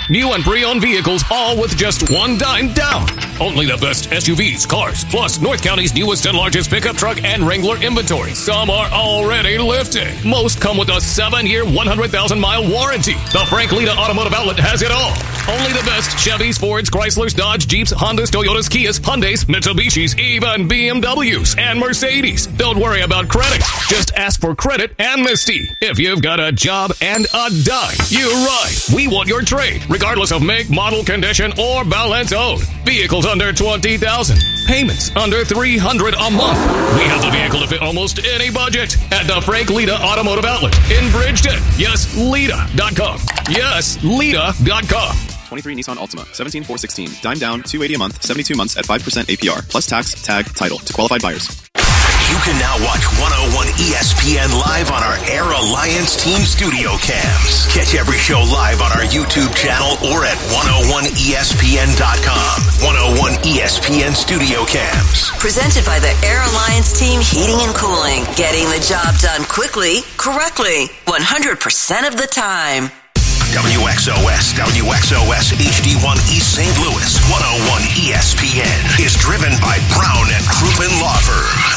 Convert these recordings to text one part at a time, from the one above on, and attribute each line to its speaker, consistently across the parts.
Speaker 1: New and pre-owned vehicles, all with just $1 down. Only the best SUVs, cars, plus North County's newest and largest pickup truck and Wrangler inventory. Some are already lifted. Most come with a 7-year, 100,000-mile warranty. The Frank Lita Automotive Outlet has it all. Only the best Chevys, Fords, Chryslers, Dodge, Jeeps, Hondas, Toyotas, Kias, Hyundais, Mitsubishis, even BMWs and Mercedes. Don't worry about credit. Just ask for credit amnesty. If you've got a job and a dime, you're right. We want your trade, regardless of make, model, condition, or balance owed. Vehicles under $20,000. Payments under $300 a month. We have the vehicle to fit almost any budget at the Frank Lita Automotive Outlet in Bridgeton. Yes, Lita.com. Yes, Lita.com.
Speaker 2: 23 Nissan Altima, 17,416. Dime down, $280 a month, 72 months at 5% APR. Plus tax, tag, title to qualified buyers.
Speaker 3: You can now watch 101 ESPN live on our Air Alliance Team Studio Cams. Catch every show live on our YouTube channel or at 101ESPN.com. 101 ESPN Studio Cams.
Speaker 4: Presented by the Air Alliance Team Heating and Cooling. Getting the job done quickly, correctly, 100% of the time.
Speaker 3: WXOS HD1 East St. Louis 101 ESPN is driven by Brown and Crouppen Law Firm.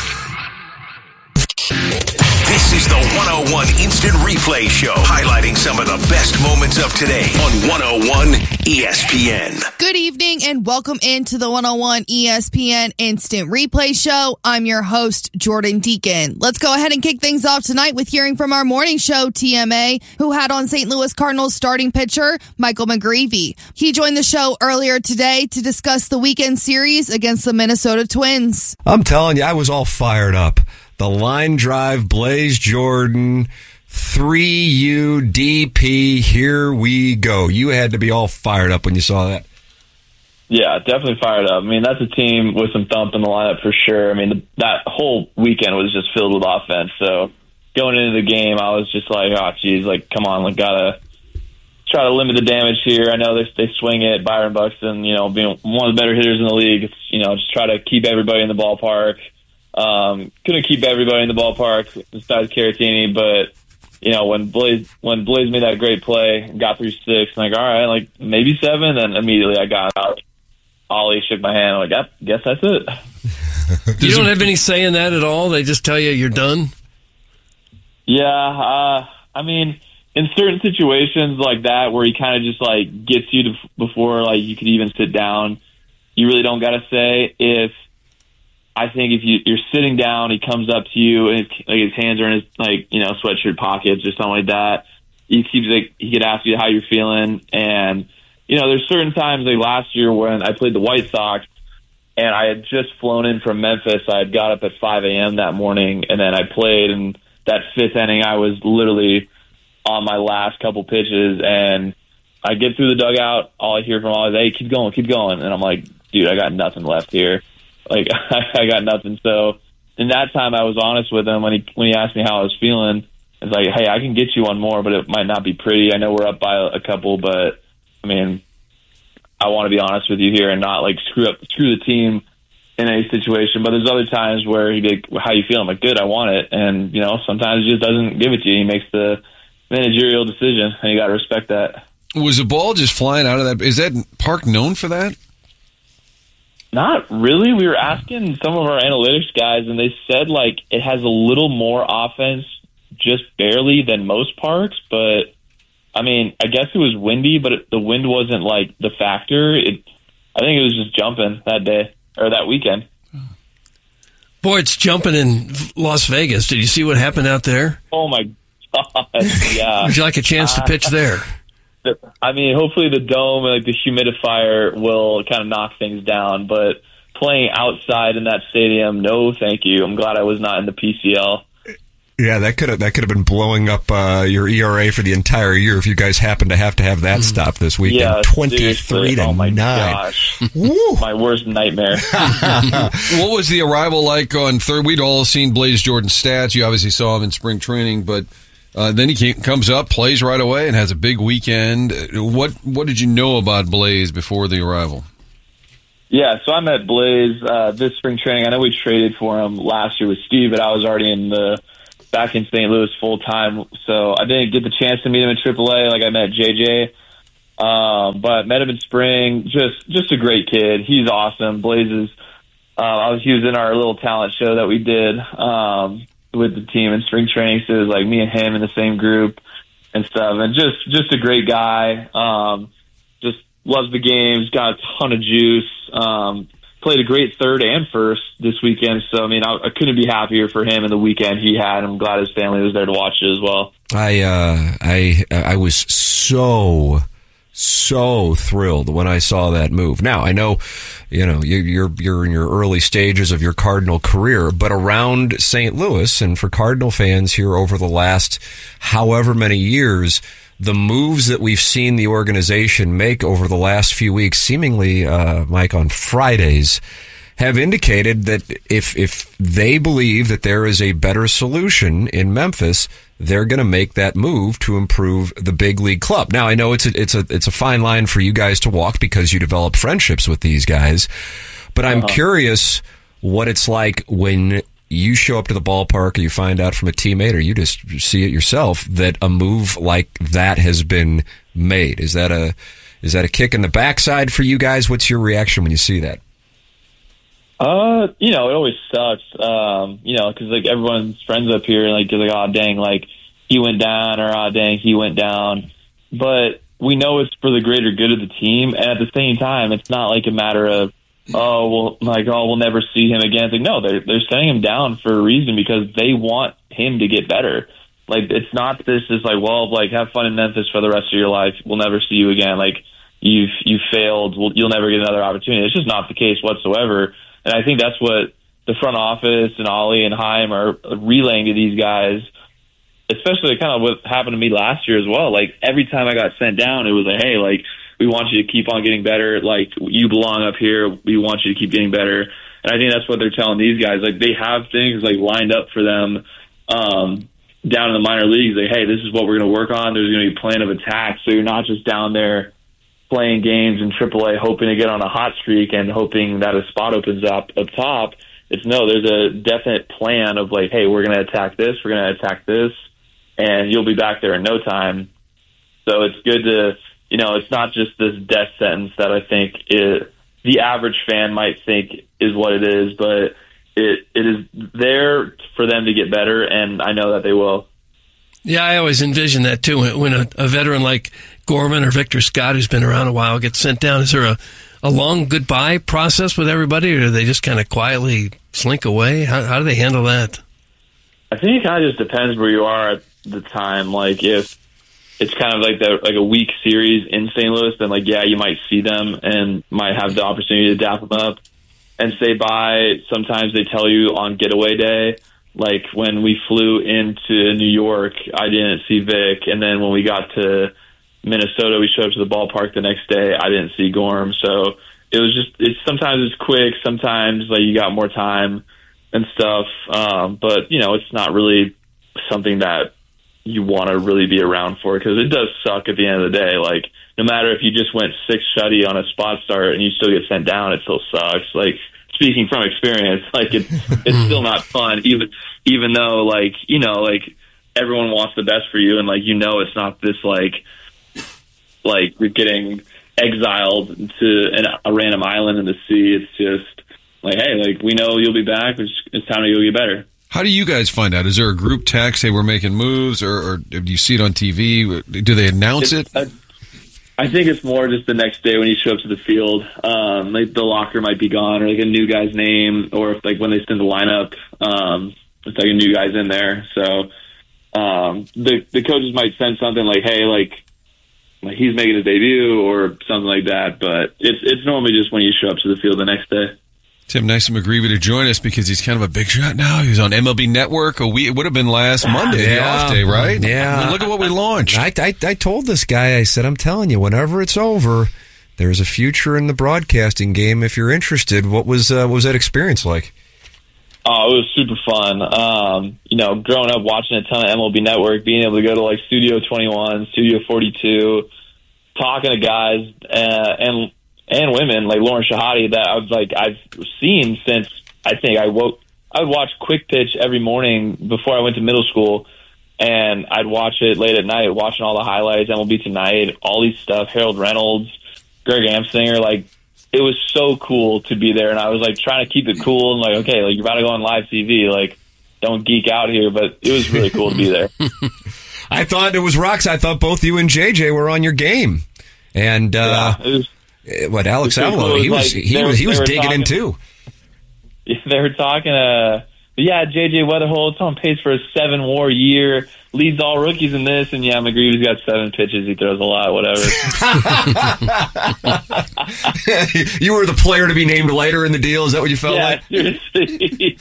Speaker 3: This is the 101 Instant Replay Show, highlighting some of the best moments of today on 101 ESPN.
Speaker 5: Good evening and welcome into the 101 ESPN Instant Replay Show. I'm your host, Jordan Deacon. Let's go ahead and kick things off tonight with hearing from our morning show, TMA, who had on St. Louis Cardinals starting pitcher, Michael McGreevy. He joined the show earlier today to discuss the weekend series against the Minnesota Twins.
Speaker 6: I'm telling you, I was all fired up. The line drive, Blaze Jordan, 3 UDP, here we go. You had to be all fired up when you saw that.
Speaker 7: Yeah, definitely fired up. I mean, that's a team with some thump in the lineup for sure. I mean, that whole weekend was just filled with offense. So going into the game, I was just like, oh, geez, like, come on, like, gotta try to limit the damage here. I know they swing it. Byron Buxton, you know, being one of the better hitters in the league, it's, you know, just try to keep everybody in the ballpark. Couldn't keep everybody in the ballpark besides Caratini, but you know, when Blaze made that great play, got through 6, I'm like, all right, like maybe 7, and immediately I got out. Ollie shook my hand. I'm like, yep, guess that's it.
Speaker 8: You don't have any say in that at all? They just tell you you're done?
Speaker 7: Yeah, I mean, in certain situations like that where he kind of just like gets you to before like you could even sit down, you really don't got to say. I think if you're sitting down, he comes up to you and his hands are in his sweatshirt pockets or something like that. He could ask you how you're feeling, and you know there's certain times like last year when I played the White Sox and I had just flown in from Memphis. I had got up at 5 a.m. that morning and then I played, and that 5th inning I was literally on my last couple pitches, and I get through the dugout. All I hear from all is, "Hey, keep going," and I'm like, dude, I got nothing left here. Like, I got nothing. So in that time, I was honest with him when he asked me how I was feeling. It's like, hey, I can get you one more, but it might not be pretty. I know we're up by a couple, but I mean, I want to be honest with you here and not like screw the team in any situation. But there's other times where he'd be like, how you feeling? I'm like, good, I want it. And you know, sometimes he just doesn't give it to you. He makes the managerial decision, and you got to respect that.
Speaker 6: Was the ball just flying out of that? Is that park known for that?
Speaker 7: Not really. We were asking some of our analytics guys, and they said like it has a little more offense, just barely, than most parks. But I mean, I guess it was windy, but the wind wasn't like the factor. I think it was just jumping that day or that weekend.
Speaker 8: Boy, it's jumping in Las Vegas. Did you see what happened out there?
Speaker 7: Oh my God! Yeah.
Speaker 8: Would you like a chance to pitch there?
Speaker 7: I mean, hopefully the dome and like the humidifier will kind of knock things down, but playing outside in that stadium, no, thank you. I'm glad I was not in the PCL.
Speaker 6: Yeah, that could have been blowing up your ERA for the entire year if you guys happen to have that stop this weekend.
Speaker 7: Yeah,
Speaker 6: 23 to 9.
Speaker 7: Oh my gosh, my worst nightmare.
Speaker 6: What was the arrival like on third? We'd all seen Blaze Jordan's stats. You obviously saw him in spring training, but then he comes up, plays right away, and has a big weekend. What did you know about Blaze before the arrival?
Speaker 7: Yeah, so I met Blaze this spring training. I know we traded for him last year with Steve, but I was already back in St. Louis full time, so I didn't get the chance to meet him in AAA. Like I met JJ, But met him in spring. Just a great kid. He's awesome. Blazes. He was in our little talent show that we did with the team in spring training. So it was like me and him in the same group and stuff. And just a great guy. Just loves the games. Got a ton of juice. Played a great third and first this weekend. So I mean, I couldn't be happier for him and the weekend he had. I'm glad his family was there to watch it as well.
Speaker 9: I was so thrilled when I saw that move. Now I know, you're in your early stages of your Cardinal career, but around St. Louis and for Cardinal fans here over the last however many years, the moves that we've seen the organization make over the last few weeks, seemingly, Mike, on Fridays, have indicated that if they believe that there is a better solution in Memphis, they're going to make that move to improve the big league club. Now, I know it's a fine line for you guys to walk because you develop friendships with these guys, but I'm curious what it's like when you show up to the ballpark or you find out from a teammate or you just see it yourself that a move like that has been made. Is that a kick in the backside for you guys? What's your reaction when you see that?
Speaker 7: It always sucks, because like everyone's friends up here, and like they're like, oh dang, like he went down, or oh dang, he went down. But we know it's for the greater good of the team, and at the same time, it's not like a matter of we'll never see him again. It's like, no, they're sending him down for a reason because they want him to get better. Like it's not this is like, well, like have fun in Memphis for the rest of your life. We'll never see you again. Like you've failed. You'll never get another opportunity. It's just not the case whatsoever. And I think that's what the front office and Ollie and Chaim are relaying to these guys, especially kind of what happened to me last year as well. Like every time I got sent down, it was like, hey, like we want you to keep on getting better. Like you belong up here. We want you to keep getting better. And I think that's what they're telling these guys. Like they have things like lined up for them down in the minor leagues. Like, hey, this is what we're going to work on. There's going to be a plan of attack. So you're not just down there playing games in AAA, hoping to get on a hot streak and hoping that a spot opens up top. It's no, there's a definite plan of like, hey, we're going to attack this, we're going to attack this, and you'll be back there in no time. So it's good to, it's not just this death sentence that I think the average fan might think is what it is, but it is there for them to get better, and I know that they will.
Speaker 8: Yeah, I always envision that too. When a veteran like Gorman or Victor Scott, who's been around a while, gets sent down, is there a long goodbye process with everybody, or do they just kind of quietly slink away? How do they handle that?
Speaker 7: I think it kind of just depends where you are at the time. Like if it's kind of like a week series in St. Louis, then like, yeah, you might see them and might have the opportunity to dap them up and say bye. Sometimes they tell you on getaway day. Like when we flew into New York, I didn't see Vic. And then when we got to Minnesota, we showed up to the ballpark the next day. I didn't see Gorm. So it was sometimes it's quick. Sometimes like you got more time and stuff. But it's not really something that you want to really be around for, because it does suck at the end of the day. Like no matter if you just went 6 shutty on a spot start and you still get sent down, it still sucks. Like, speaking from experience, like it's still not fun, even though like everyone wants the best for you, and like it's not this like you're getting exiled to a random island in the sea. It's just like, hey, like we know you'll be back. It's time to go get better.
Speaker 6: How do you guys find out? Is there a group text, say we're making moves, or do you see it on TV? Do they announce it?
Speaker 7: I think it's more just the next day when you show up to the field. Like the locker might be gone, or like a new guy's name, or if like when they send the lineup, it's like a new guy's in there. So the coaches might send something like, hey, like he's making his debut or something like that. But it's normally just when you show up to the field the next day.
Speaker 6: Tim, nice of McGreevy to join us because he's kind of a big shot now. He was on MLB Network. It would have been last Monday, the off day, right?
Speaker 9: Yeah.
Speaker 6: I mean, look at what we launched.
Speaker 9: I told this guy, I said, I'm telling you, whenever it's over, there's a future in the broadcasting game if you're interested. What was that experience like?
Speaker 7: Oh, it was super fun. Growing up watching a ton of MLB Network, being able to go to like Studio 21, Studio 42, talking to guys and women like Lauren Shahadi that I've seen since I think I would watch Quick Pitch every morning before I went to middle school, and I'd watch it late at night, watching all the highlights, MLB Tonight, all these stuff, Harold Reynolds, Greg Amsinger. Like, it was so cool to be there, and I was like trying to keep it cool and like, okay, like you're about to go on live TV, like don't geek out here, but it was really cool to be there.
Speaker 9: I thought it was rocks. I thought both you and JJ were on your game, and Alex Avalo, he was digging in too.
Speaker 7: They were talking, JJ Weatherholt, it's on pace for a 7-WAR year, leads all rookies in this, and McGreevy's got 7 pitches, he throws a lot, whatever.
Speaker 9: You were the player to be named later in the deal, is that what you felt like?
Speaker 7: Seriously.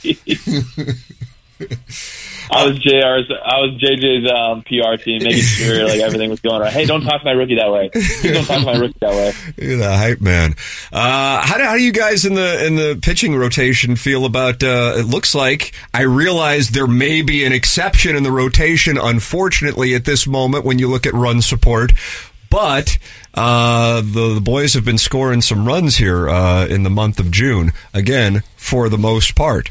Speaker 7: I was JJ's PR team, making sure like everything was going right. Hey, don't talk to my rookie that way. Don't talk to my rookie that way.
Speaker 9: You're the hype man. How do you guys in the pitching rotation feel about? It looks like I realize there may be an exception in the rotation, unfortunately, at this moment when you look at run support. But the boys have been scoring some runs here in the month of June, again, for the most part.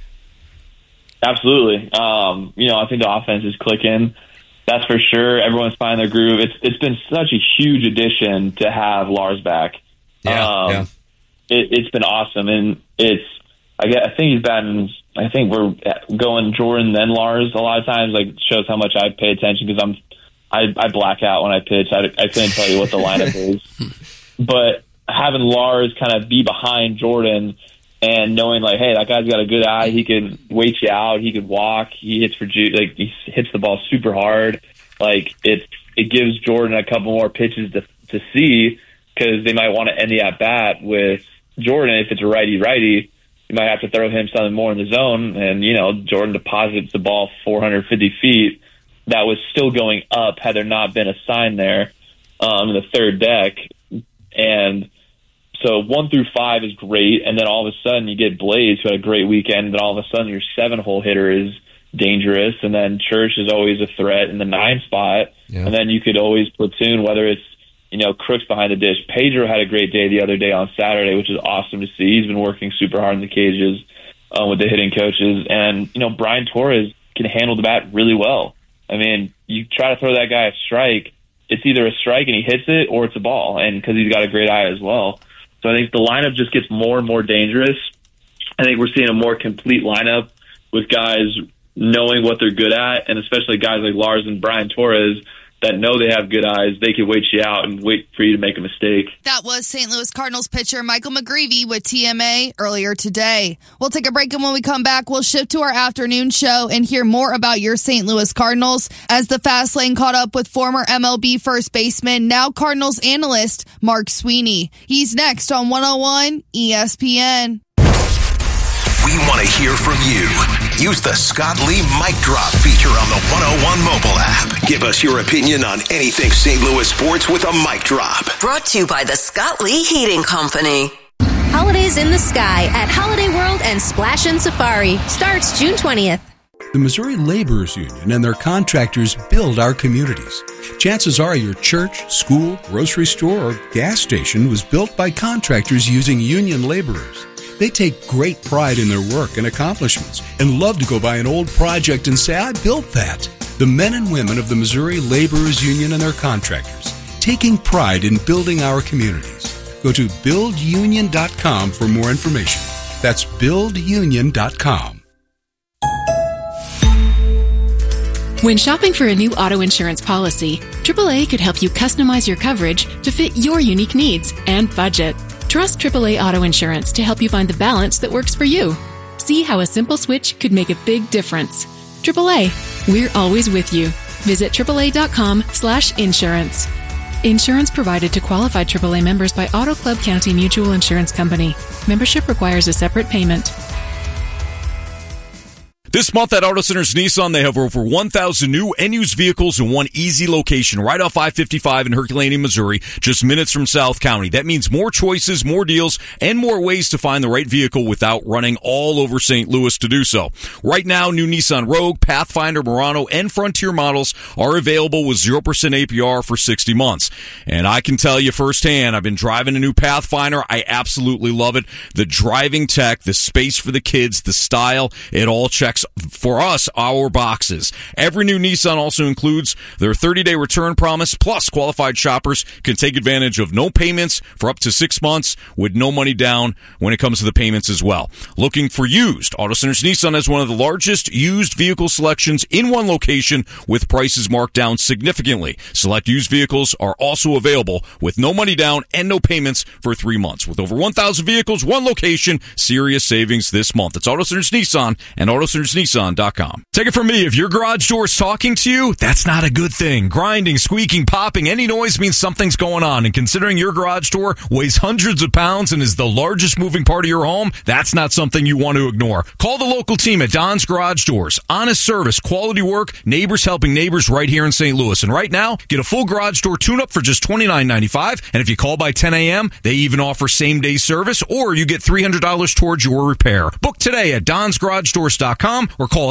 Speaker 7: Absolutely. I think the offense is clicking. That's for sure. Everyone's finding their groove. It's been such a huge addition to have Lars back.
Speaker 9: Yeah.
Speaker 7: It's been awesome, and I think we're going Jordan then Lars a lot of times. Like, shows how much I pay attention because I black out when I pitch. I couldn't tell you what the lineup is, but having Lars kind of be behind Jordan. And knowing, like, hey, that guy's got a good eye. He can wait you out. He can walk. He hits he hits the ball super hard. Like, it gives Jordan a couple more pitches to see, because they might want to end the at bat with Jordan. If it's a righty, you might have to throw him something more in the zone. And Jordan deposits the ball 450 feet. That was still going up had there not been a sign there in the third deck. And so 1 through 5 is great, and then all of a sudden you get Blaze, who had a great weekend, and then all of a sudden your 7-hole hitter is dangerous, and then Church is always a threat in the 9 spot, and then you could always platoon, whether it's Crooks behind the dish. Pedro had a great day the other day on Saturday, which is awesome to see. He's been working super hard in the cages with the hitting coaches, and Brian Torres can handle the bat really well. I mean, you try to throw that guy a strike, it's either a strike and he hits it, or it's a ball, and because he's got a great eye as well. So I think the lineup just gets more and more dangerous. I think we're seeing a more complete lineup with guys knowing what they're good at, and especially guys like Lars and Brian Torres that know they have good eyes. They can wait you out and wait for you to make a mistake.
Speaker 5: That was St. Louis Cardinals pitcher Michael McGreevy with TMA earlier today. We'll take a break, and when we come back, we'll shift to our afternoon show and hear more about your St. Louis Cardinals as the Fast Lane caught up with former MLB first baseman, now Cardinals analyst, Mark Sweeney. He's next on 101 ESPN.
Speaker 3: We want to hear from you. Use the Scott Lee Mic Drop feature on the 101 mobile app. Give us your opinion on anything St. Louis sports with a mic drop.
Speaker 4: Brought to you by the Scott Lee Heating Company.
Speaker 10: Holidays in the Sky at Holiday World and Splash and Safari starts June 20th.
Speaker 11: The Missouri Laborers Union and their contractors build our communities. Chances are your church, school, grocery store, or gas station was built by contractors using union laborers. They take great pride in their work and accomplishments and love to go by an old project and say, I built that. The men and women of the Missouri Laborers Union and their contractors, taking pride in building our communities. Go to buildunion.com for more information. That's buildunion.com.
Speaker 12: When shopping for a new auto insurance policy, AAA could help you customize your coverage to fit your unique needs and budget. Trust AAA Auto Insurance to help you find the balance that works for you. See how a simple switch could make a big difference. AAA, we're always with you. Visit AAA.com/insurance. Insurance provided to qualified AAA members by Auto Club County Mutual Insurance Company. Membership requires a separate payment.
Speaker 13: This month at Auto Centers Nissan, they have over 1,000 new and used vehicles in one easy location right off I-55 in Herculaneum, Missouri, just minutes from South County. That means more choices, more deals, and more ways to find the right vehicle without running all over St. Louis to do so. Right now, new Nissan Rogue, Pathfinder, Murano, and Frontier models are available with 0% APR for 60 months. And I can tell you firsthand, I've been driving a new Pathfinder. I absolutely love it. The driving tech, the space for the kids, the style, it all checks checks for us our boxes. Every new Nissan also includes their 30-day return promise, plus qualified shoppers can take advantage of no payments for up to 6 months with no money down when it comes to the payments as well. Looking for used? Auto Centers Nissan has one of the largest used vehicle selections in one location with prices marked down significantly. Select used vehicles are also available with no money down and no payments for 3 months. With over 1,000 vehicles, one location, serious savings this month. It's Auto Centers Nissan and AutoCentersNissan.com. Take it from me, if your garage door is talking to you, that's not a good thing. Grinding, squeaking, popping, any noise means something's going on. And considering your garage door weighs hundreds of pounds and is the largest moving part of your home, that's not something you want to ignore. Call the local team at Don's Garage Doors. Honest service, quality work, neighbors helping neighbors right here in St. Louis. And right now, get a full garage door tune-up for just $29.95. And if you call by 10 a.m., they even offer same-day service, or you get $300 towards your repair. Book today at DonsGarageDoors.com or call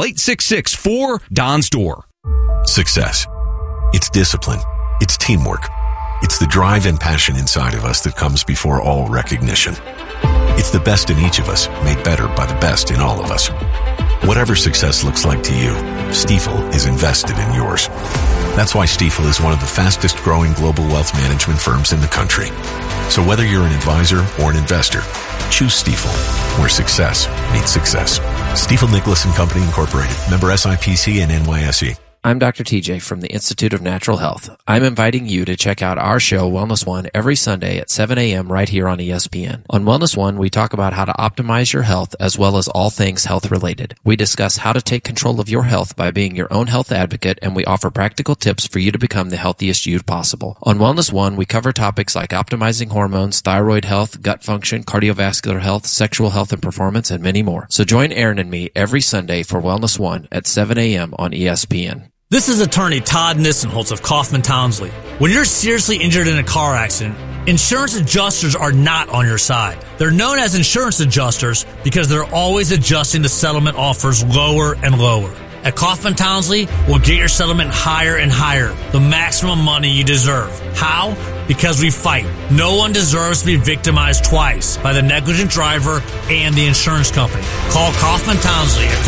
Speaker 13: 866-4-DONS-DOOR.
Speaker 3: Success. It's discipline. It's teamwork. It's the drive and passion inside of us that comes before all recognition. It's the best in each of us, made better by the best in all of us. Whatever success looks like to you, Stifel is invested in yours. That's why Stifel is one of the fastest growing global wealth management firms in the country. So whether you're an advisor or an investor, choose Stifel, where success meets success. Stifel Nicholas and Company Incorporated, member SIPC and NYSE.
Speaker 14: I'm Dr. TJ from the Institute of Natural Health. I'm inviting you to check out our show, Wellness One, every Sunday at 7 a.m. right here on ESPN. On Wellness One, we talk about how to optimize your health as well as all things health related. We discuss how to take control of your health by being your own health advocate, and we offer practical tips for you to become the healthiest you possible. On Wellness One, we cover topics like optimizing hormones, thyroid health, gut function, cardiovascular health, sexual health and performance, and many more. So join Aaron and me every Sunday for Wellness One at 7 a.m. on ESPN.
Speaker 15: This is attorney Todd Nissenholtz of Kaufman Townsley. When you're seriously injured in a car accident, insurance adjusters are not on your side. They're known as insurance adjusters because they're always adjusting the settlement offers lower and lower. At Kaufman Townsley, we'll get your settlement higher and higher, the maximum money you deserve. How? Because we fight. No one deserves to be victimized twice by the negligent driver and the insurance company. Call Kaufman Townsley at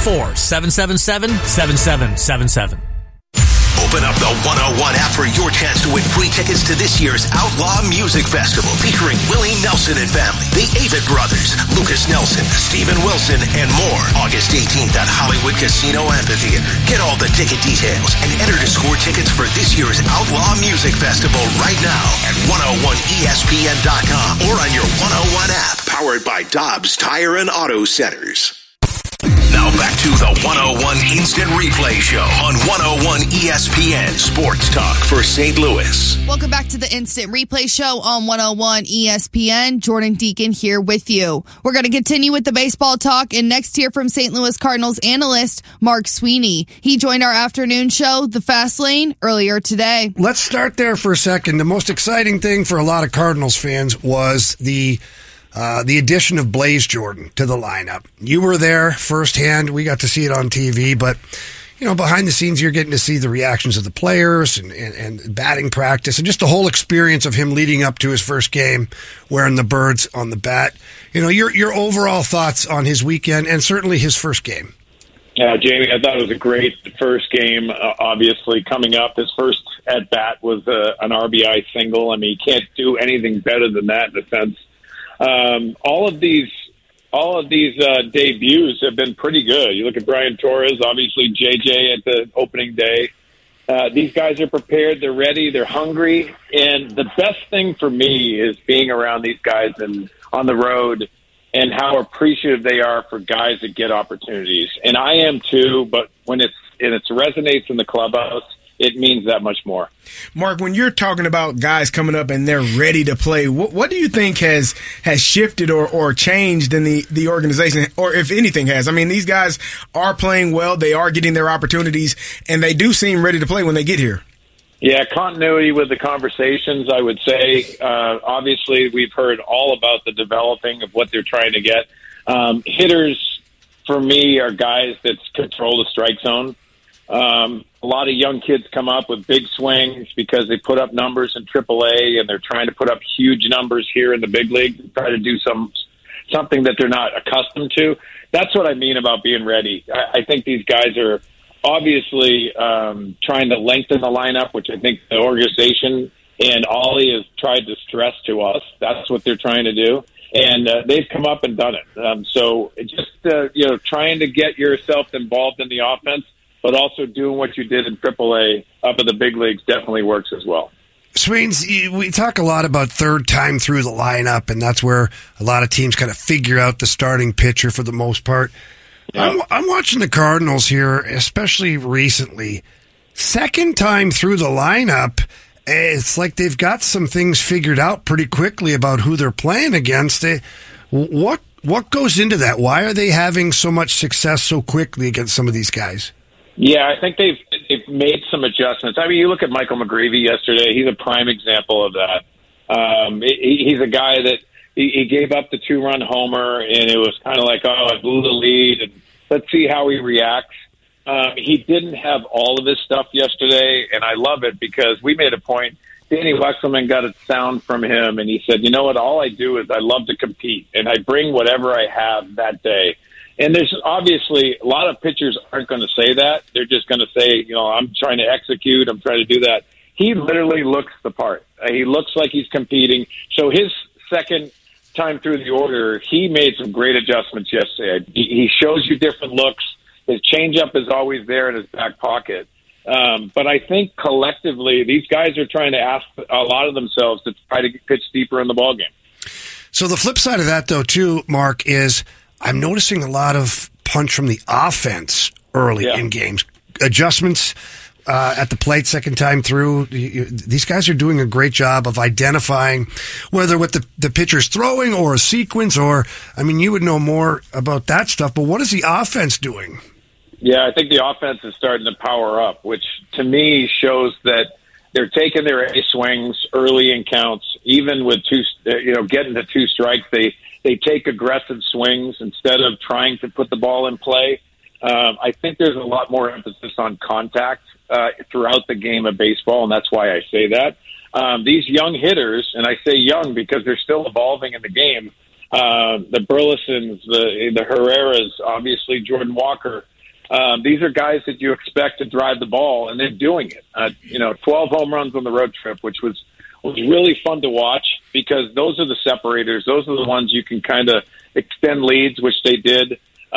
Speaker 15: 314-777-7777.
Speaker 3: Open up the 101 app for your chance to win free tickets to this year's Outlaw Music Festival featuring Willie Nelson and family, the Avett Brothers, Lucas Nelson, Steven Wilson, and more. August 18th at Hollywood Casino Amphitheater. Get all the ticket details and enter to score tickets for this year's Outlaw Music Festival right now at 101ESPN.com or on your 101 app, powered by Dobbs Tire and Auto Centers. Now back to the 101 Instant Replay Show on 101 ESPN Sports Talk for St. Louis.
Speaker 5: Welcome back to the Instant Replay Show on 101 ESPN. Jordan Deacon here with you. We're going to continue with the baseball talk and next hear from St. Louis Cardinals analyst Mark Sweeney. He joined our afternoon show, The Fast Lane, earlier today.
Speaker 16: Let's start there for a second. The most exciting thing for a lot of Cardinals fans was the addition of Blaze Jordan to the lineup. You were there firsthand. We got to see it on TV, but you know, behind the scenes, you're getting to see the reactions of the players and batting practice and just the whole experience of him leading up to his first game, wearing the birds on the bat. You know, your overall thoughts on his weekend and certainly his first game.
Speaker 17: Yeah, Jamie, I thought it was a great first game. Obviously, coming up, his first at bat was an RBI single. I mean, you can't do anything better than that in a sense. All of these debuts have been pretty good. You look at Brian Torres, obviously JJ at the opening day. These guys are prepared. They're ready. They're hungry. And the best thing for me is being around these guys and on the road and how appreciative they are for guys that get opportunities. And I am too, but when it resonates in the clubhouse, it means that much more.
Speaker 18: Mark, when you're talking about guys coming up and they're ready to play, what do you think has shifted or changed in the organization, or if anything has? I mean, these guys are playing well, they are getting their opportunities, and they do seem ready to play when they get here.
Speaker 17: Yeah, continuity with the conversations, I would say. Obviously, we've heard all about the developing of what they're trying to get. Hitters, for me, are guys that control the strike zone. A lot of young kids come up with big swings because they put up numbers in AAA and they're trying to put up huge numbers here in the big league, try to do some something that they're not accustomed to. That's what I mean about being ready. I think these guys are obviously trying to lengthen the lineup, which I think the organization and Ollie has tried to stress to us. That's what they're trying to do. And they've come up and done it. So just, trying to get yourself involved in the offense, but also doing what you did in AAA up in the big leagues definitely works as well.
Speaker 16: Sweens, we talk a lot about third time through the lineup, and that's where a lot of teams kind of figure out the starting pitcher for the most part. Yeah. I'm watching the Cardinals here, especially recently. Second time through the lineup, it's like they've got some things figured out pretty quickly about who they're playing against. What goes into that? Why are they having so much success so quickly against some of these guys?
Speaker 17: Yeah, I think they've made some adjustments. I mean, you look at Michael McGreevy yesterday. He's a prime example of that. He's a guy that he gave up the 2-run homer, and it was kind of like, I blew the lead, and let's see how he reacts. He didn't have all of his stuff yesterday, and I love it because we made a point. Danny Wexelman got a sound from him, and he said, you know what, all I do is I love to compete, and I bring whatever I have that day. And there's obviously a lot of pitchers aren't going to say that. They're just going to say, I'm trying to execute. I'm trying to do that. He literally looks the part. He looks like he's competing. So his second time through the order, he made some great adjustments yesterday. He shows you different looks. His changeup is always there in his back pocket. But I think collectively, these guys are trying to ask a lot of themselves to try to pitch deeper in the ballgame.
Speaker 16: So the flip side of that, though, too, Mark, is I'm noticing a lot of punch from the offense early in games. Adjustments at the plate second time through. These guys are doing a great job of identifying whether what the pitcher's throwing or a sequence you would know more about that stuff, but what is the offense doing?
Speaker 17: Yeah, I think the offense is starting to power up, which to me shows that they're taking their A swings early in counts, even with getting to 2 strikes. They take aggressive swings instead of trying to put the ball in play. I think there's a lot more emphasis on contact throughout the game of baseball, and that's why I say that. These young hitters, and I say young because they're still evolving in the game, the Burlesons, the Herreras, obviously Jordan Walker, these are guys that you expect to drive the ball, and they're doing it. 12 home runs on the road trip, which was really fun to watch because those are the separators. Those are the ones you can kind of extend leads, which they did.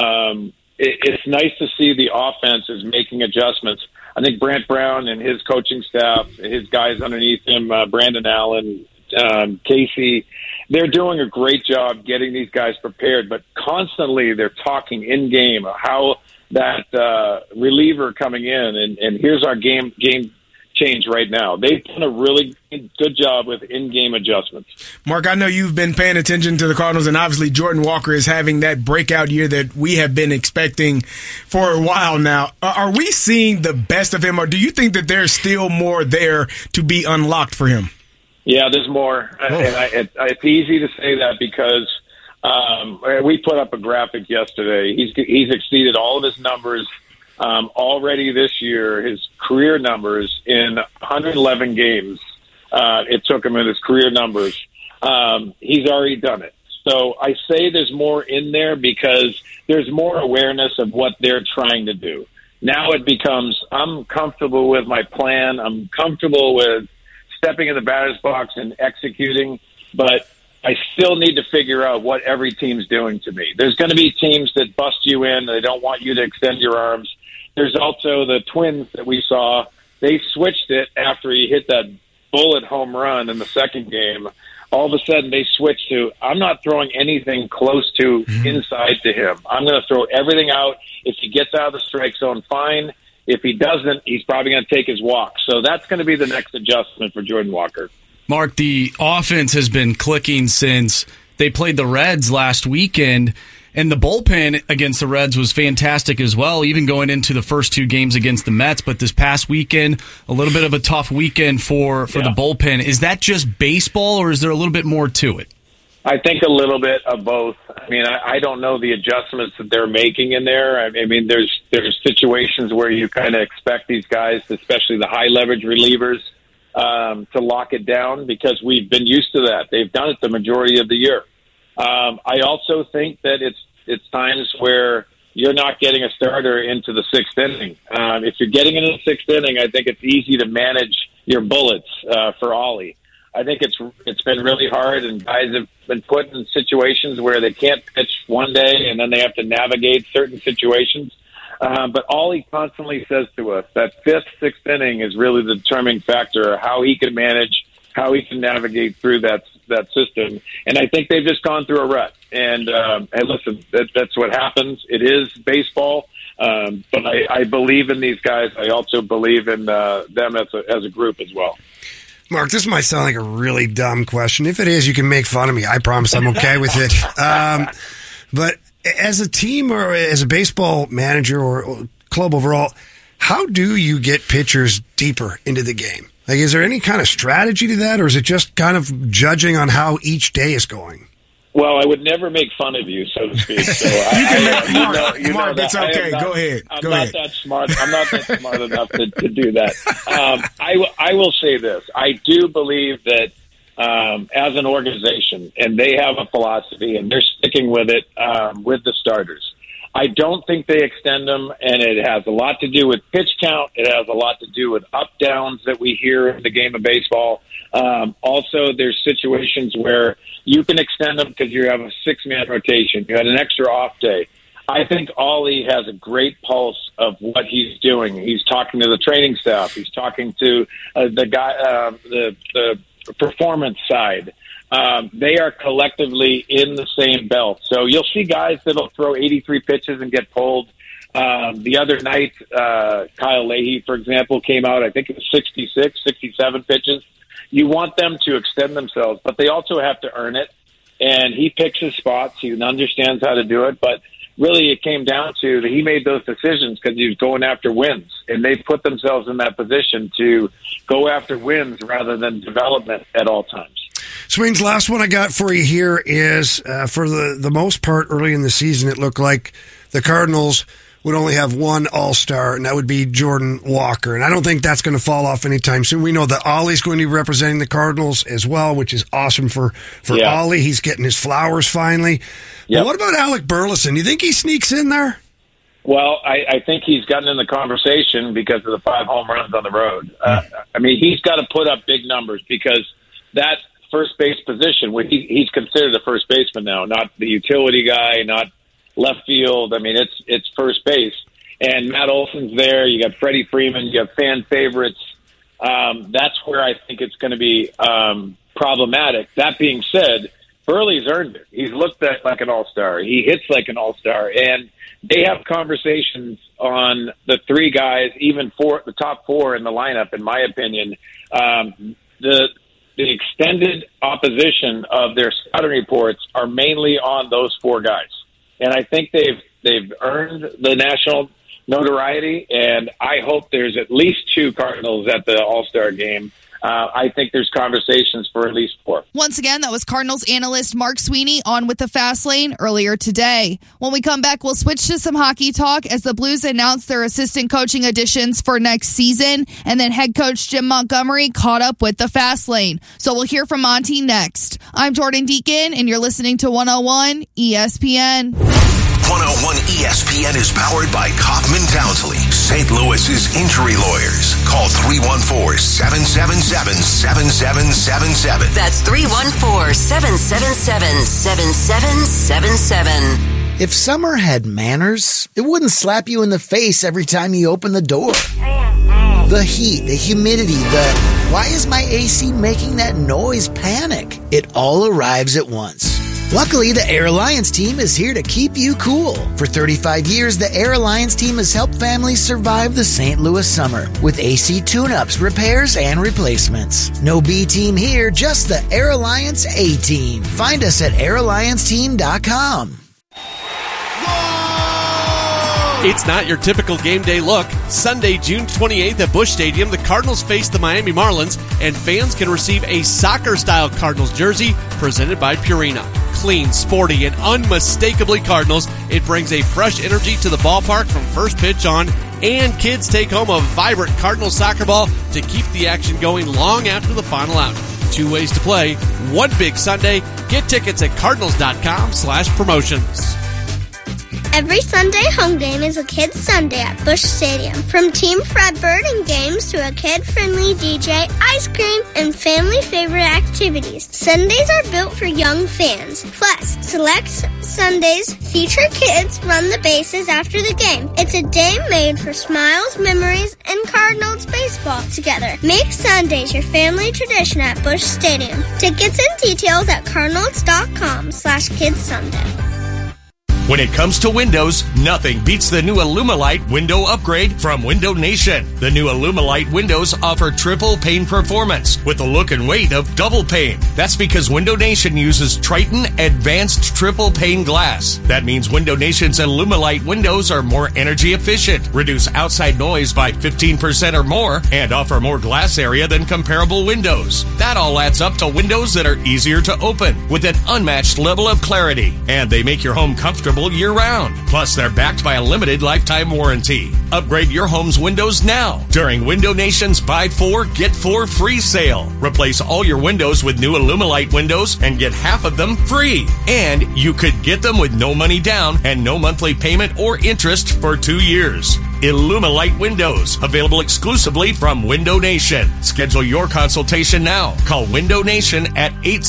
Speaker 17: It's nice to see the offense is making adjustments. I think Brant Brown and his coaching staff, his guys underneath him, Brandon Allen, Casey, they're doing a great job getting these guys prepared, but constantly they're talking in-game how that reliever coming in, and here's our game change right now. They've done a really good job with in-game adjustments.
Speaker 18: Mark, I know you've been paying attention to the Cardinals, and obviously Jordan Walker is having that breakout year that we have been expecting for a while now. Are we seeing the best of him, or do you think that there's still more there to be unlocked for him?
Speaker 17: Yeah, there's more. And it's easy to say that because we put up a graphic yesterday. He's exceeded all of his numbers already this year, his career numbers in 111 games. It took him in his career numbers. He's already done it. So I say there's more in there because there's more awareness of what they're trying to do. Now it becomes, I'm comfortable with my plan. I'm comfortable with stepping in the batter's box and executing, but I still need to figure out what every team's doing to me. There's going to be teams that bust you in. They don't want you to extend your arms. There's also the Twins that we saw. They switched it after he hit that bullet home run in the second game. All of a sudden they switched to, I'm not throwing anything close to inside to him. I'm going to throw everything out. If he gets out of the strike zone, fine. If he doesn't, he's probably going to take his walk. So that's going to be the next adjustment for Jordan Walker.
Speaker 19: Mark, the offense has been clicking since they played the Reds last weekend, and the bullpen against the Reds was fantastic as well, even going into the first 2 games against the Mets. But this past weekend, a little bit of a tough weekend for the bullpen. Is that just baseball, or is there a little bit more to it?
Speaker 17: I think a little bit of both. I mean, I don't know the adjustments that they're making in there. I mean, there's situations where you kind of expect these guys, especially the high leverage relievers, to lock it down because we've been used to that. They've done it the majority of the year. I also think that it's times where you're not getting a starter into the sixth inning. If you're getting into the sixth inning, I think it's easy to manage your bullets for Ollie. I think it's been really hard, and guys have been put in situations where they can't pitch one day, and then they have to navigate certain situations. But Ollie constantly says to us that fifth, sixth inning is really the determining factor of how he can manage, how he can navigate through that system. And I think they've just gone through a rut. And hey, listen, that's what happens. It is baseball. But I believe in these guys. I also believe in them as a group as well.
Speaker 16: Mark, this might sound like a really dumb question. If it is, you can make fun of me. I promise I'm okay with it. But as a team or as a baseball manager or club overall, how do you get pitchers deeper into the game? Like, is there any kind of strategy to that, or is it just kind of judging on how each day is going?
Speaker 17: Well, I would never make fun of you, so to speak. So
Speaker 18: Mark, it's okay. Go ahead.
Speaker 17: I'm not that smart. I'm not that smart enough to do that. I will say this. I do believe that as an organization, and they have a philosophy, and they're sticking with it with the starters. I don't think they extend them, and it has a lot to do with pitch count. It has a lot to do with up-downs that we hear in the game of baseball. Also, there's situations where you can extend them because you have a six-man rotation. You had an extra off day. I think Ollie has a great pulse of what he's doing. He's talking to the training staff. He's talking to the guy, the performance side. They are collectively in the same belt. So you'll see guys that'll throw 83 pitches and get pulled. The other night, Kyle Leahy, for example, came out, I think it was 66, 67 pitches. You want them to extend themselves, but they also have to earn it. And he picks his spots. He understands how to do it. But really, it came down to that he made those decisions because he was going after wins. And they put themselves in that position to go after wins rather than development at all times.
Speaker 16: Sweens, last one I got for you here is, for the most part, early in the season, it looked like the Cardinals would only have one all-star, and that would be Jordan Walker. And I don't think that's going to fall off anytime soon. We know that Ollie's going to be representing the Cardinals as well, which is awesome for Ollie. He's getting his flowers finally. Yep. But what about Alec Burleson? Do you think he sneaks in there?
Speaker 17: Well, I think he's gotten in the conversation because of the 5 home runs on the road. I mean, he's got to put up big numbers because that first base position, he's considered a first baseman now, not the utility guy, not left field. I mean, it's first base. And Matt Olson's there. You got Freddie Freeman. You have fan favorites. That's where I think it's going to be problematic. That being said, Burley's earned it. He's looked at like an all-star. He hits like an all-star. And they have conversations on the 3 guys, even the top 4 in the lineup, in my opinion. The extended opposition of their scouting reports are mainly on those 4 guys. And I think they've earned the national notoriety, and I hope there's at least 2 Cardinals at the All-Star game. I think there's conversations for at least 4.
Speaker 5: Once again, that was Cardinals analyst Mark Sweeney on with the Fast Lane earlier today. When we come back, we'll switch to some hockey talk as the Blues announce their assistant coaching additions for next season, and then head coach Jim Montgomery caught up with the Fast Lane. So we'll hear from Monty next. I'm Jordan Deacon, and you're listening to 101 ESPN.
Speaker 3: 101 ESPN is powered by Kaufman Townsley, St. Louis's injury lawyers. Call 314-777-7777.
Speaker 4: That's 314-777-7777.
Speaker 20: If summer had manners, it wouldn't slap you in the face every time you open the door. The heat, the humidity, why is my AC making that noise panic? It all arrives at once. Luckily, the Air Alliance team is here to keep you cool. For 35 years, the Air Alliance team has helped families survive the St. Louis summer with AC tune-ups, repairs, and replacements. No B team here, just the Air Alliance A team. Find us at airallianceteam.com.
Speaker 21: It's not your typical game day look. Sunday, June 28th at Busch Stadium, the Cardinals face the Miami Marlins, and fans can receive a soccer-style Cardinals jersey presented by Purina. Clean, sporty, and unmistakably Cardinals, it brings a fresh energy to the ballpark from first pitch on, and kids take home a vibrant Cardinals soccer ball to keep the action going long after the final out. 2 ways to play, one big Sunday. Get tickets at cardinals.com/promotions.
Speaker 1: Every Sunday home game is a kids' Sunday at Busch Stadium. From Team Fred Birding games to a kid-friendly DJ, ice cream, and family favorite activities. Sundays are built for young fans. Plus, select Sundays feature kids run the bases after the game. It's a day made for smiles, memories, and Cardinals baseball together. Make Sundays your family tradition at Busch Stadium. Tickets and details at cardinals.com/kidssunday.
Speaker 3: When it comes to windows, nothing beats the new Illumilite window upgrade from Window Nation. The new Illumilite windows offer triple pane performance with the look and weight of double pane. That's because Window Nation uses Triton Advanced Triple Pane Glass. That means Window Nation's Illumilite windows are more energy efficient, reduce outside noise by 15% or more, and offer more glass area than comparable windows. That all adds up to windows that are easier to open with an unmatched level of clarity, and they make your home comfortable year-round. Plus, they're backed by a limited lifetime warranty. Upgrade your home's windows now during Window Nation's Buy 4, Get 4 free sale. Replace all your windows with new Illumilite windows and get half of them free. And you could get them with no money down and no monthly payment or interest for 2 years. Illumilite windows, available exclusively from Window Nation. Schedule your consultation now. Call Window Nation at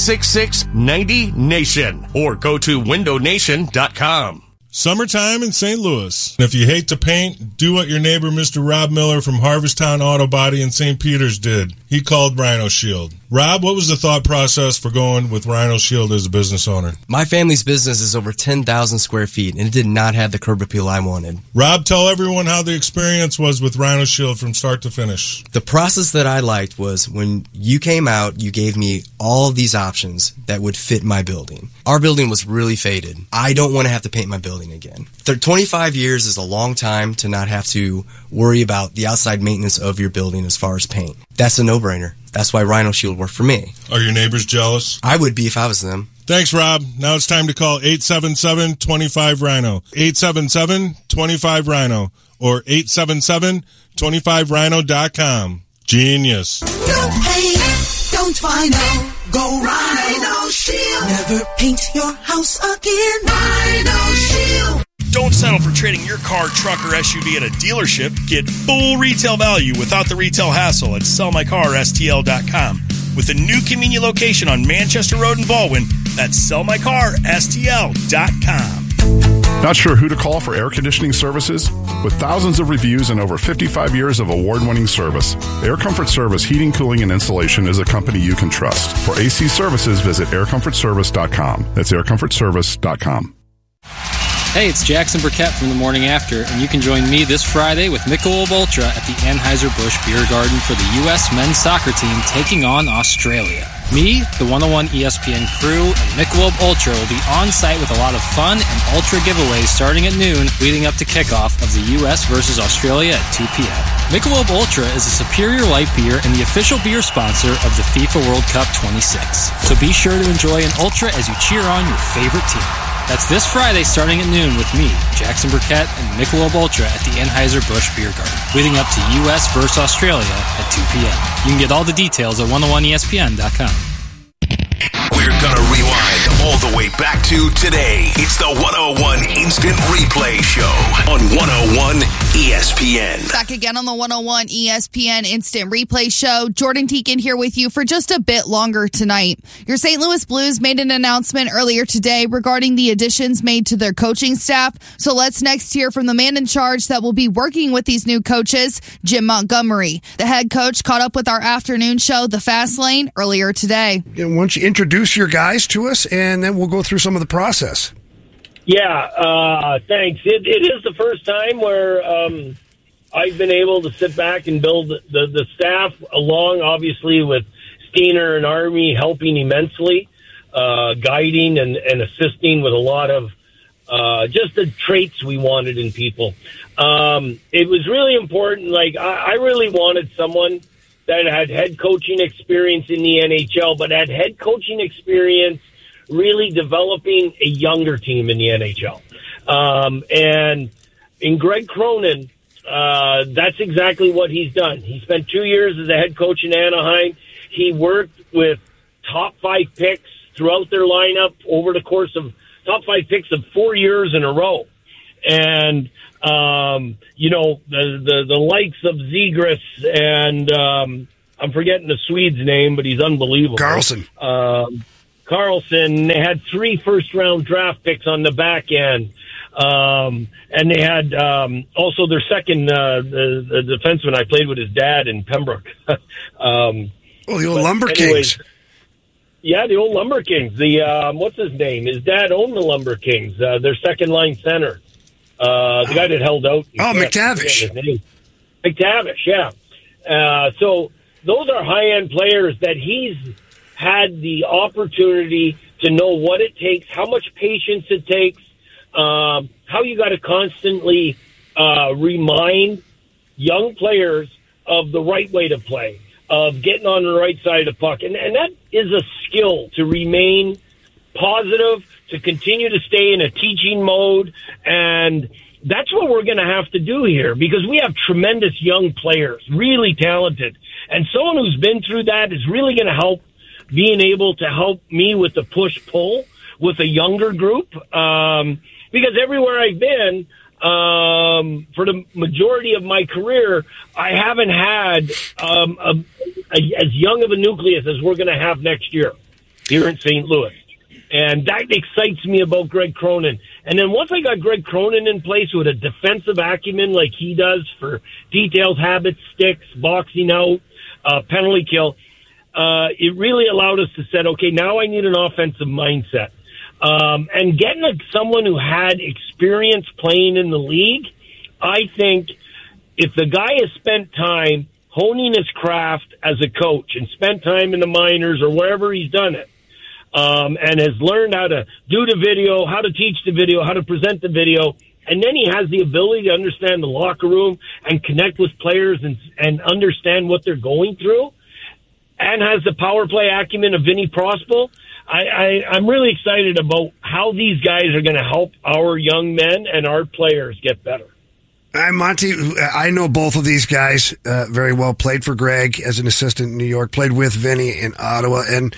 Speaker 3: 866-90-NATION or go to windownation.com.
Speaker 22: Summertime in St. Louis. If you hate to paint, do what your neighbor Mr. Rob Miller from Harvesttown Auto Body in St. Peters did. He called Rhino Shield. Rob, what was the thought process for going with Rhino Shield as a business owner?
Speaker 23: My family's business is over 10,000 square feet, and it did not have the curb appeal I wanted.
Speaker 22: Rob, tell everyone how the experience was with Rhino Shield from start to finish.
Speaker 23: The process that I liked was when you came out, you gave me all of these options that would fit my building. Our building was really faded. I don't want to have to paint my building again. 25 years is a long time to not have to worry about the outside maintenance of your building as far as paint. That's a no-brainer. That's why Rhino Shield worked for me.
Speaker 22: Are your neighbors jealous?
Speaker 23: I would be if I was them.
Speaker 22: Thanks, Rob. Now it's time to call 877-25-RHINO. 877-25-RHINO or 877-25rhino.com. Genius.
Speaker 24: No pain, don't Rhino. Go Rhino Shield. Never paint your house again. Rhino Shield.
Speaker 25: Don't settle for trading your car, truck, or SUV at a dealership. Get full retail value without the retail hassle at sellmycarstl.com. With a new convenient location on Manchester Road in Baldwin, that's sellmycarstl.com.
Speaker 26: Not sure who to call for air conditioning services? With thousands of reviews and over 55 years of award-winning service, Air Comfort Service Heating, Cooling, and Installation is a company you can trust. For AC services, visit aircomfortservice.com. That's aircomfortservice.com.
Speaker 27: Hey, it's Jackson Burkett from The Morning After, and you can join me this Friday with Michelob Ultra at the Anheuser-Busch Beer Garden for the U.S. men's soccer team taking on Australia. Me, the 101 ESPN crew, and Michelob Ultra will be on site with a lot of fun and Ultra giveaways starting at noon, leading up to kickoff of the U.S. versus Australia at 2 p.m. Michelob Ultra is a superior light beer and the official beer sponsor of the FIFA World Cup 26. So be sure to enjoy an Ultra as you cheer on your favorite team. That's this Friday starting at noon with me, Jackson Burkett, and Michelob Ultra at the Anheuser-Busch Beer Garden, leading up to U.S. versus Australia at 2 p.m. You can get all the details at 101ESPN.com.
Speaker 3: We're gonna rewind all the way back to today. It's the 101 Instant Replay Show on 101 ESPN.
Speaker 5: Back again on the 101 ESPN Instant Replay Show. Jordan Deacon here with you for just a bit longer tonight. Your St. Louis Blues made an announcement earlier today regarding the additions made to their coaching staff. So let's next hear from the man in charge that will be working with these new coaches, Jim Montgomery. The head coach caught up with our afternoon show, The Fast Lane, earlier today.
Speaker 16: Why don't you introduce your guys to us, and then we'll go through some of the process.
Speaker 28: Yeah, thanks. It is the first time where I've been able to sit back and build the staff along, obviously, with Steiner and Army helping immensely, guiding and assisting with a lot of just the traits we wanted in people. It was really important. Like, I really wanted someone that had head coaching experience in the NHL, but had head coaching experience really developing a younger team in the NHL. And in Greg Cronin, that's exactly what he's done. He spent 2 years as a head coach in Anaheim. He worked with top 5 picks throughout their lineup over the course of top 5 picks of 4 years in a row. And, the likes of Zegras and I'm forgetting the Swede's name, but he's unbelievable.
Speaker 16: Carlson.
Speaker 28: Carlson. They had 3 first-round draft picks on the back end. And they had also their second the defenseman. I played with his dad in Pembroke.
Speaker 16: The old Lumber Kings.
Speaker 28: Yeah, the old Lumber Kings. The what's his name? His dad owned the Lumber Kings. Their second-line center. The guy that held out.
Speaker 16: McTavish.
Speaker 28: McTavish, yeah. So those are high-end players that he's had the opportunity to know what it takes, how much patience it takes, how you got to constantly remind young players of the right way to play, of getting on the right side of the puck. And that is a skill, to remain positive, to continue to stay in a teaching mode. And that's what we're going to have to do here, because we have tremendous young players, really talented. And someone who's been through that is really going to help, being able to help me with the push-pull with a younger group. Because everywhere I've been, for the majority of my career, I haven't had as young of a nucleus as we're going to have next year here in St. Louis. And that excites me about Greg Cronin. And then once I got Greg Cronin in place with a defensive acumen like he does for details, habits, sticks, boxing out, penalty kill, it really allowed us to say, okay, now I need an offensive mindset. And getting someone who had experience playing in the league, I think if the guy has spent time honing his craft as a coach and spent time in the minors or wherever he's done it, and has learned how to do the video, how to teach the video, how to present the video, and then he has the ability to understand the locker room and connect with players and understand what they're going through, and has the power play acumen of Vinny Prospal, I'm really excited about how these guys are going to help our young men and our players get better.
Speaker 16: Monty, I know both of these guys very well. Played for Greg as an assistant in New York, played with Vinny in Ottawa. And,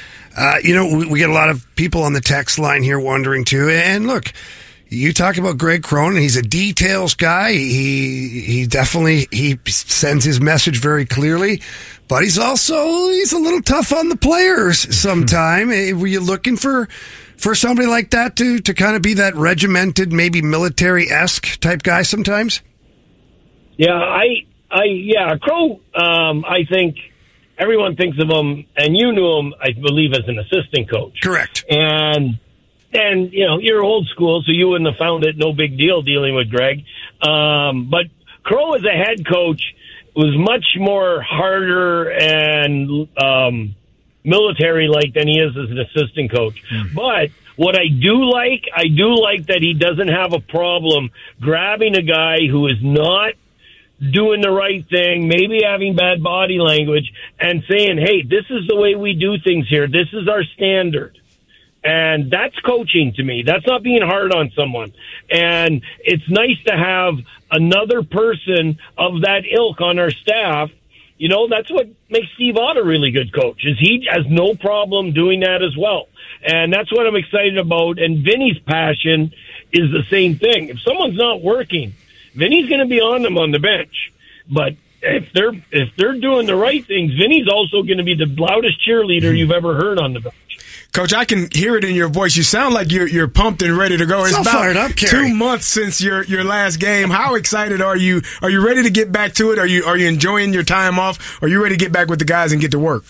Speaker 16: we get a lot of people on the text line here wondering too. And look, you talk about Greg Cronin. He's a details guy. He definitely sends his message very clearly. But he's a little tough on the players sometime. Were you looking for somebody like that to kind of be that regimented, maybe military-esque type guy sometimes?
Speaker 28: Yeah, Crow, I think everyone thinks of him, and you knew him, I believe, as an assistant coach.
Speaker 16: Correct.
Speaker 28: And you're old school, so you wouldn't have found it no big deal dealing with Greg. But Crow as a head coach was much more harder and military-like than he is as an assistant coach. But what I do like that he doesn't have a problem grabbing a guy who is not doing the right thing, maybe having bad body language, and saying, hey, this is the way we do things here. This is our standard. And that's coaching to me. That's not being hard on someone. And it's nice to have another person of that ilk on our staff. That's what makes Steve Ott a really good coach, is he has no problem doing that as well. And that's what I'm excited about. And Vinny's passion is the same thing. If someone's not working, Vinny's going to be on them on the bench. But if they're doing the right things, Vinny's also going to be the loudest cheerleader you've ever heard on the bench.
Speaker 18: Coach, I can hear it in your voice. You sound like you're pumped and ready to go. It's about
Speaker 16: fired up,
Speaker 18: 2 months since your last game. How excited are you? Are you ready to get back to it? Are you enjoying your time off? Are you ready to get back with the guys and get to work?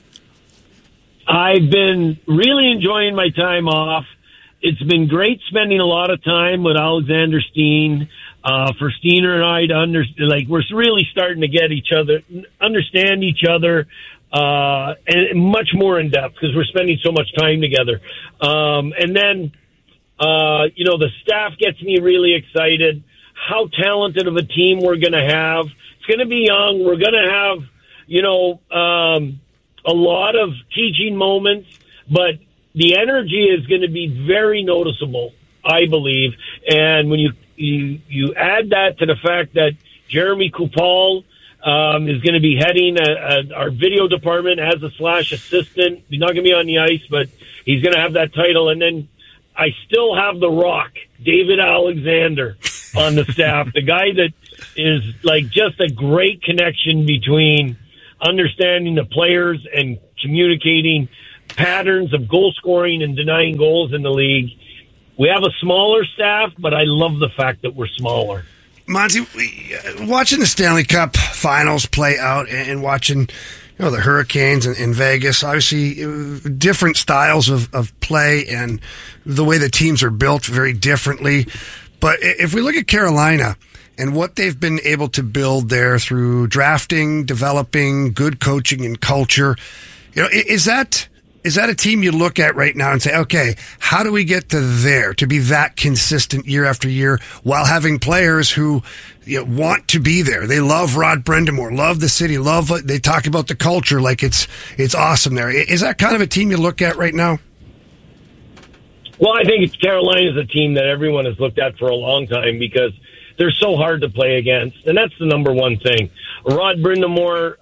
Speaker 28: I've been really enjoying my time off. It's been great spending a lot of time with Alexander Steen. For Steiner and I to we're really starting to get each other, understand each other, and much more in depth because we're spending so much time together. And then, the staff gets me really excited. How talented of a team we're going to have. It's going to be young. We're going to have, a lot of teaching moments, but the energy is going to be very noticeable, I believe. And when you add that to the fact that Jeremy Kupal is going to be heading our video department as a / assistant. He's not going to be on the ice, but he's going to have that title. And then I still have the Rock, David Alexander, on the staff, the guy that is like just a great connection between understanding the players and communicating patterns of goal scoring and denying goals in the league. We have a smaller staff, but I love the fact that we're smaller.
Speaker 16: Monty, watching the Stanley Cup Finals play out and watching, the Hurricanes in Vegas, obviously different styles of play and the way the teams are built very differently. But if we look at Carolina and what they've been able to build there through drafting, developing, good coaching and culture, is that a team you look at right now and say, okay, how do we get to there to be that consistent year after year while having players who want to be there? They love Rod Brind'Amour, love the city, they talk about the culture like it's awesome there. Is that kind of a team you look at right now?
Speaker 28: Well, I think Carolina's a team that everyone has looked at for a long time because they're so hard to play against, and that's the number one thing. Rod Brind'Amour,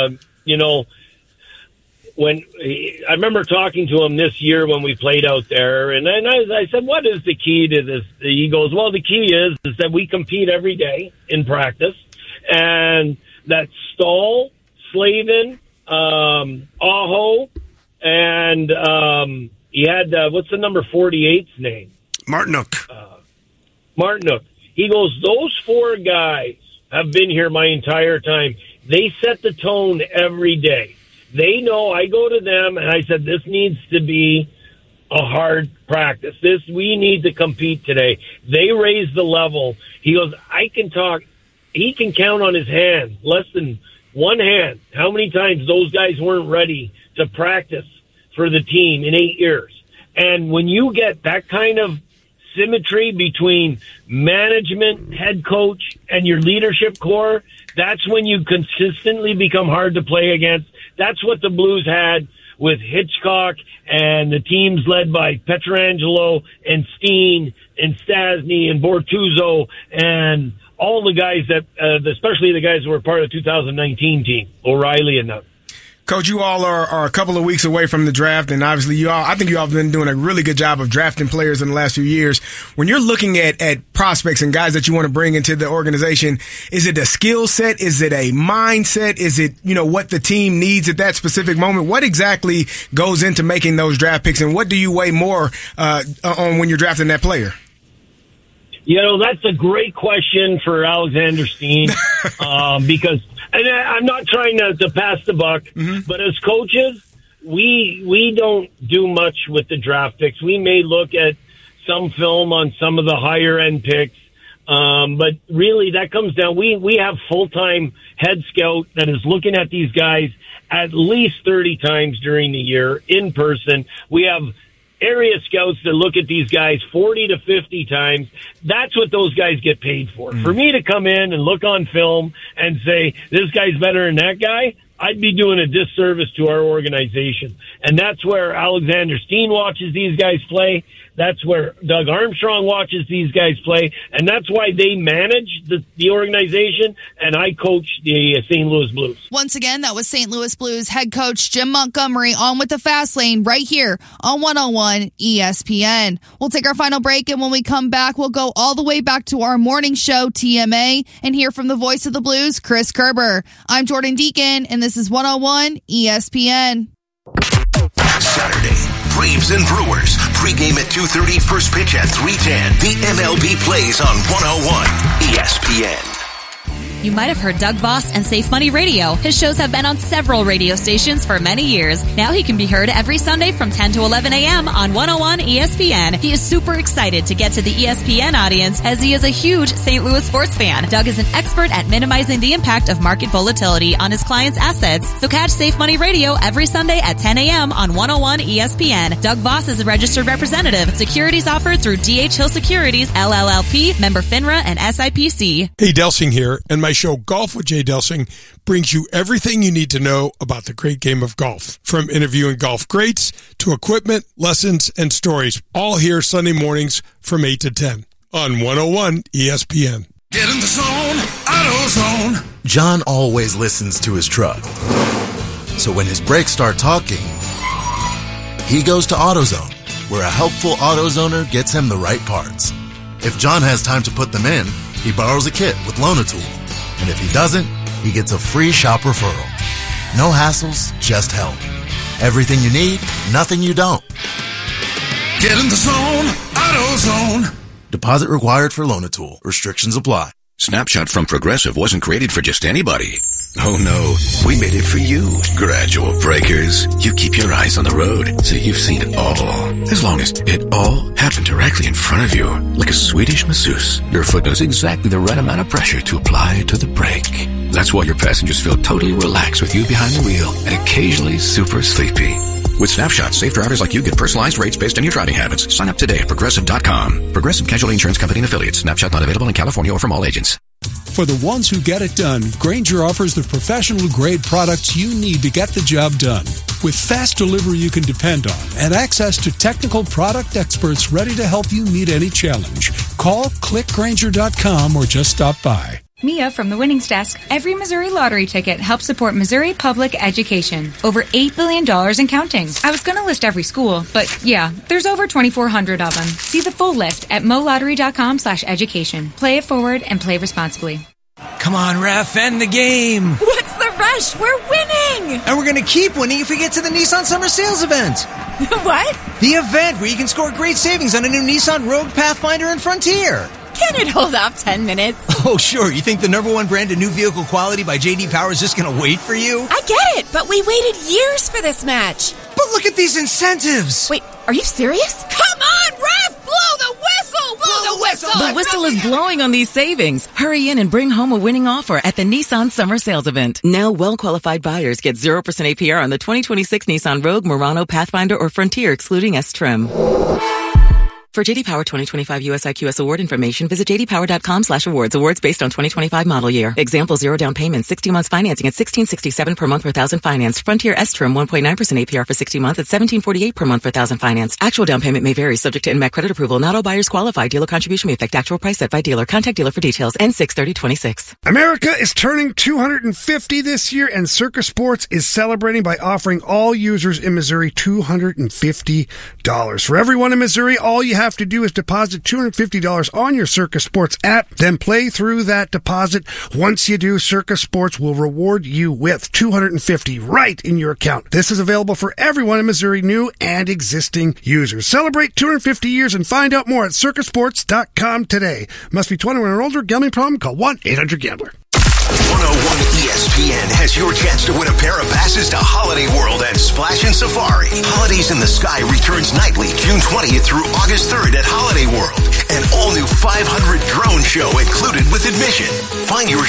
Speaker 28: I remember talking to him this year when we played out there, and then I said, what is the key to this? He goes, well, the key is that we compete every day in practice, and that Stahl, Slavin, Aho, and he had, what's the number 48's name?
Speaker 16: Martinook.
Speaker 28: Martinook. He goes, those 4 guys have been here my entire time. They set the tone every day. They know I go to them and I said, this needs to be a hard practice. We need to compete today. They raise the level. He goes, he can count on his hand, less than one hand, how many times those guys weren't ready to practice for the team in 8 years. And when you get that kind of symmetry between management, head coach, and your leadership core, that's when you consistently become hard to play against. That's what the Blues had with Hitchcock and the teams led by Pietrangelo and Steen and Stasny and Bortuzzo and all the guys that, especially the guys who were part of the 2019 team, O'Reilly and them.
Speaker 18: Coach, you all are a couple of weeks away from the draft, and obviously I think you all have been doing a really good job of drafting players in the last few years. When you're looking at prospects and guys that you want to bring into the organization, is it a skill set? Is it a mindset? Is it, what the team needs at that specific moment? What exactly goes into making those draft picks, and what do you weigh more on when you're drafting that player?
Speaker 28: That's a great question for Alexander Steen because, and I'm not trying to pass the buck, but as coaches, we don't do much with the draft picks. We may look at some film on some of the higher end picks, but really that comes down. We have full-time head scout that is looking at these guys at least 30 times during the year in person. We have area scouts that look at these guys 40 to 50 times. That's what those guys get paid for. For me to come in and look on film and say, this guy's better than that guy, I'd be doing a disservice to our organization. And that's where Alexander Steen watches these guys play. That's where Doug Armstrong watches these guys play. And that's why they manage the organization, and I coach the St. Louis Blues.
Speaker 5: Once again, that was St. Louis Blues head coach Jim Montgomery on with the Fast Lane right here on 101 ESPN. We'll take our final break, and when we come back, we'll go all the way back to our morning show, TMA, and hear from the voice of the Blues, Chris Kerber. I'm Jordan Deacon, and this is 101 ESPN.
Speaker 3: Saturday, Braves and Brewers. Pregame at 2:30, first pitch at 3:10. The MLB plays on 101 ESPN.
Speaker 2: You might have heard Doug Voss and Safe Money Radio. His shows have been on several radio stations for many years. Now he can be heard every Sunday from 10 to 11 a.m. on 101 ESPN. He is super excited to get to the ESPN audience as he is a huge St. Louis sports fan. Doug is an expert at minimizing the impact of market volatility on his clients' assets. So catch Safe Money Radio every Sunday at 10 a.m. on 101 ESPN. Doug Voss is a registered representative. Securities offered through D.H. Hill Securities, LLLP, member FINRA and SIPC.
Speaker 6: Hey, Delsing here, and my show Golf with Jay Delsing brings you everything you need to know about the great game of golf. From interviewing golf greats to equipment, lessons, and stories, all here Sunday mornings from 8 to 10 on 101 ESPN.
Speaker 24: Get in the zone, AutoZone.
Speaker 7: John always listens to his truck. So when his brakes start talking, he goes to AutoZone, where a helpful AutoZoner gets him the right parts. If John has time to put them in, he borrows a kit with Loan-A-Tool. And if he doesn't, he gets a free shop referral. No hassles, just help. Everything you need, nothing you don't.
Speaker 24: Get in the zone, AutoZone.
Speaker 7: Deposit required for Loan-A-Tool. Restrictions apply.
Speaker 3: Snapshot from Progressive wasn't created for just anybody. Oh no, we made it for you. Gradual breakers. You keep your eyes on the road, so you've seen it all. As long as it all happened directly in front of you, like a Swedish masseuse, your foot knows exactly the right amount of pressure to apply to the brake. That's why your passengers feel totally relaxed with you behind the wheel and occasionally super sleepy. With Snapshot, safe drivers like you get personalized rates based on your driving habits. Sign up today at Progressive.com. Progressive Casualty Insurance Company and Affiliates. Snapshot not available in California or from all agents.
Speaker 8: For the ones who get it done, Grainger offers the professional-grade products you need to get the job done. With fast delivery you can depend on and access to technical product experts ready to help you meet any challenge. Call, click Grainger.com, or just stop by.
Speaker 9: Mia from the Winnings Desk. Every Missouri lottery ticket helps support Missouri public education. Over $8 billion and counting. I was going to list every school, but yeah, there's over 2,400 of them. See the full list at molottery.com/education. Play it forward and play responsibly.
Speaker 10: Come on, ref, end the game.
Speaker 11: What's the rush? We're winning.
Speaker 10: And we're going to keep winning if we get to the Nissan Summer Sales event.
Speaker 11: What?
Speaker 10: The event where you can score great savings on a new Nissan Rogue, Pathfinder, and Frontier.
Speaker 11: Can it hold off 10 minutes?
Speaker 10: Oh, sure. You think the #1 brand of new vehicle quality by J.D. Power is just going to wait for you?
Speaker 11: I get it, but we waited years for this match.
Speaker 10: But look at these incentives.
Speaker 11: Wait, are you serious? Come on, ref! Blow the whistle! Blow the whistle!
Speaker 12: The whistle is blowing on these savings. Hurry in and bring home a winning offer at the Nissan Summer Sales event. Now, well-qualified buyers get 0% APR on the 2026 Nissan Rogue, Murano, Pathfinder, or Frontier, excluding S-Trim. For J.D. Power 2025 US IQS award information, visit jdpower.com/awards. Awards based on 2025 model year. Example, 0 down payment, 60 months financing at $1,667 per month per thousand financed. Frontier S-Trim 1.9% APR for 60 months at $1,748 per month per thousand financed. Actual down payment may vary, subject to NMAC credit approval. Not all buyers qualify. Dealer contribution may affect actual price set by dealer. Contact dealer for details. N6/30/26.
Speaker 16: America is turning 250 this year, and Circus Sports is celebrating by offering all users in Missouri $250. For everyone in Missouri, all you have to do is deposit $250 on your Circus Sports app, then play through that deposit. Once you do, Circus Sports will reward you with $250 right in your account. This is available for everyone in Missouri, new and existing users. Celebrate 250 years and find out more at circusports.com today. Must be 21 or older. Gambling problem? Call 1-800-GAMBLER.
Speaker 3: 101 ESPN has your chance to win a pair of passes to Holiday World and Splash and Safari. Holidays in the Sky returns nightly June 20th through August 3rd at Holiday World. An all-new 500 drone show included with admission. Find your